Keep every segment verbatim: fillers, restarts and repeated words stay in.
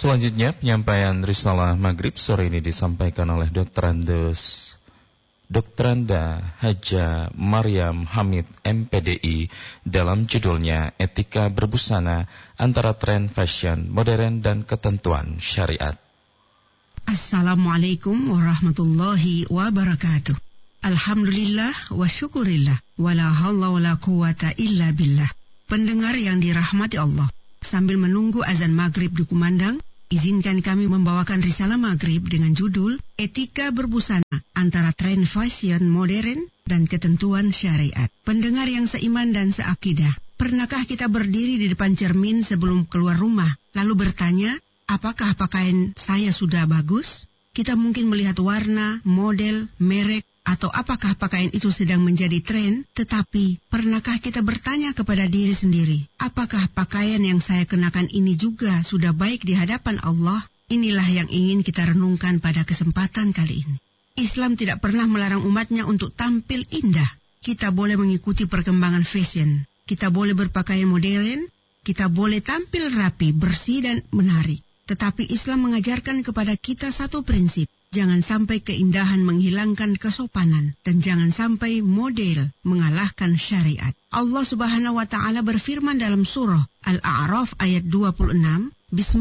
Selanjutnya penyampaian Risalah Maghrib sore ini disampaikan oleh Dokterandes Dokteranda Haja Maryam Hamid M P D I dalam judulnya Etika Berbusana Antara Tren Fashion Modern dan Ketentuan Syariat. Assalamualaikum warahmatullahi wabarakatuh. Alhamdulillah wa syukurillah wa la hawla wa la quwata illa billah. Pendengar yang dirahmati Allah, sambil menunggu azan maghrib dikumandang, izinkan kami membawakan risalah maghrib dengan judul Etika Berbusana Antara Tren Fashion Modern dan Ketentuan Syariat. Pendengar yang seiman dan seakidah, pernahkah kita berdiri di depan cermin sebelum keluar rumah, lalu bertanya, apakah pakaian saya sudah bagus? Kita mungkin melihat warna, model, merek, atau apakah pakaian itu sedang menjadi tren, tetapi pernahkah kita bertanya kepada diri sendiri, apakah pakaian yang saya kenakan ini juga sudah baik di hadapan Allah? Inilah yang ingin kita renungkan pada kesempatan kali ini. Islam tidak pernah melarang umatnya untuk tampil indah. Kita boleh mengikuti perkembangan fashion, kita boleh berpakaian modern, kita boleh tampil rapi, bersih dan menarik. Tetapi Islam mengajarkan kepada kita satu prinsip. Jangan sampai keindahan menghilangkan kesopanan dan jangan sampai model mengalahkan syariat. Allah Subhanahu wa taala berfirman dalam surah Al-A'raf ayat dua puluh enam,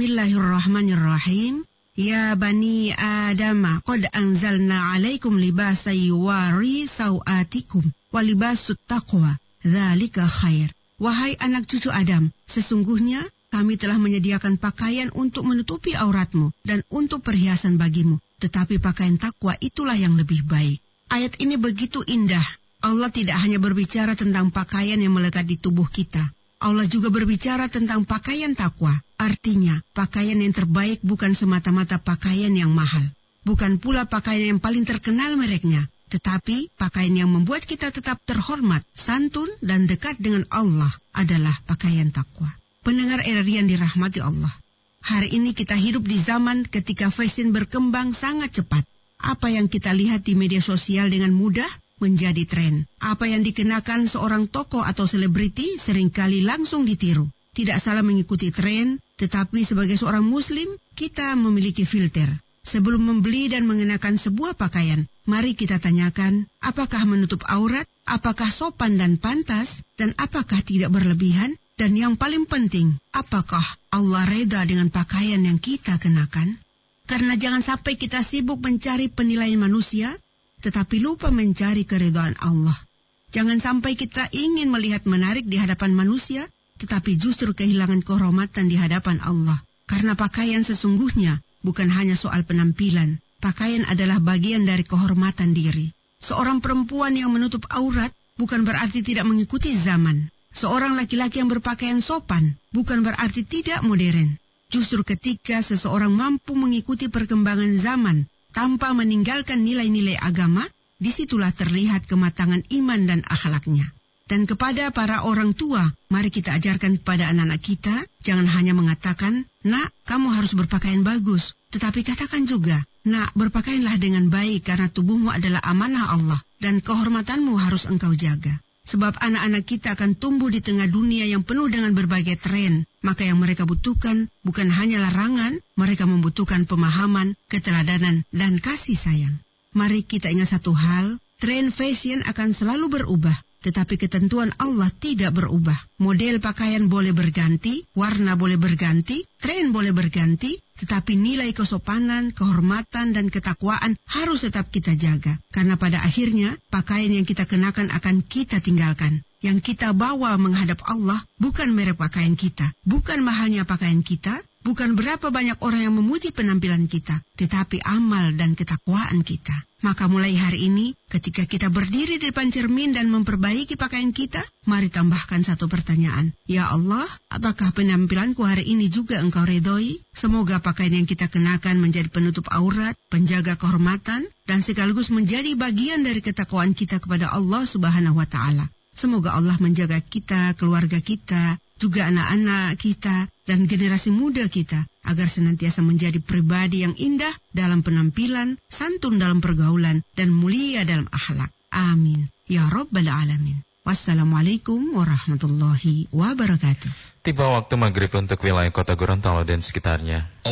Bismillahirrahmanirrahim. Ya bani Adam, qad anzalna 'alaikum libasan yuwari sawatikum wa libasut taqwa, dzalika khair. Wahai anak cucu Adam, sesungguhnya kami telah menyediakan pakaian untuk menutupi auratmu dan untuk perhiasan bagimu. Tetapi pakaian takwa itulah yang lebih baik. Ayat ini begitu indah. Allah tidak hanya berbicara tentang pakaian yang melekat di tubuh kita. Allah juga berbicara tentang pakaian takwa. Artinya, pakaian yang terbaik bukan semata-mata pakaian yang mahal. Bukan pula pakaian yang paling terkenal mereknya. Tetapi pakaian yang membuat kita tetap terhormat, santun, dan dekat dengan Allah adalah pakaian takwa. Pendengar R R I yang dirahmati Allah. Hari ini kita hidup di zaman ketika fashion berkembang sangat cepat. Apa yang kita lihat di media sosial dengan mudah menjadi tren. Apa yang dikenakan seorang tokoh atau selebriti seringkali langsung ditiru. Tidak salah mengikuti tren, tetapi sebagai seorang muslim, kita memiliki filter. Sebelum membeli dan mengenakan sebuah pakaian, mari kita tanyakan, apakah menutup aurat, apakah sopan dan pantas, dan apakah tidak berlebihan? Dan yang paling penting, apakah Allah reda dengan pakaian yang kita kenakan? Karena jangan sampai kita sibuk mencari penilaian manusia, tetapi lupa mencari keridhaan Allah. Jangan sampai kita ingin melihat menarik di hadapan manusia, tetapi justru kehilangan kehormatan di hadapan Allah. Karena pakaian sesungguhnya bukan hanya soal penampilan. Pakaian adalah bagian dari kehormatan diri. Seorang perempuan yang menutup aurat bukan berarti tidak mengikuti zaman. Seorang laki-laki yang berpakaian sopan bukan berarti tidak modern. Justru ketika seseorang mampu mengikuti perkembangan zaman tanpa meninggalkan nilai-nilai agama, disitulah terlihat kematangan iman dan akhlaknya. Dan kepada para orang tua, mari kita ajarkan kepada anak-anak kita, jangan hanya mengatakan, nak, kamu harus berpakaian bagus. Tetapi katakan juga, nak, berpakaianlah dengan baik karena tubuhmu adalah amanah Allah dan kehormatanmu harus engkau jaga. Sebab anak-anak kita akan tumbuh di tengah dunia yang penuh dengan berbagai tren. Maka yang mereka butuhkan bukan hanya larangan, mereka membutuhkan pemahaman, keteladanan, dan kasih sayang. Mari kita ingat satu hal, tren fashion akan selalu berubah. Tetapi ketentuan Allah tidak berubah. Model pakaian boleh berganti, warna boleh berganti, tren boleh berganti, tetapi nilai kesopanan, kehormatan, dan ketakwaan harus tetap kita jaga. Karena pada akhirnya, pakaian yang kita kenakan akan kita tinggalkan. Yang kita bawa menghadap Allah bukan merek pakaian kita, bukan mahalnya pakaian kita, bukan berapa banyak orang yang memuji penampilan kita, tetapi amal dan ketakwaan kita. Maka mulai hari ini, ketika kita berdiri di depan cermin dan memperbaiki pakaian kita, mari tambahkan satu pertanyaan. Ya Allah, apakah penampilanku hari ini juga Engkau redhoi? Semoga pakaian yang kita kenakan menjadi penutup aurat, penjaga kehormatan, dan sekaligus menjadi bagian dari ketakwaan kita kepada Allah Subhanahu wa taala. Semoga Allah menjaga kita, keluarga kita, juga anak-anak kita, dan generasi muda kita, agar senantiasa menjadi pribadi yang indah dalam penampilan, santun dalam pergaulan, dan mulia dalam akhlak. Amin. Ya Rabbal Alamin. Wassalamualaikum warahmatullahi wabarakatuh. Tiba waktu maghrib untuk wilayah kota Gorontalo dan sekitarnya.